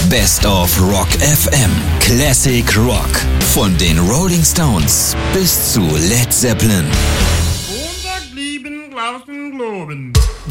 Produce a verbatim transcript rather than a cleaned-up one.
Best of Rock F M. Classic Rock. Von den Rolling Stones bis zu Led Zeppelin. Montag lieben, glauben, globen.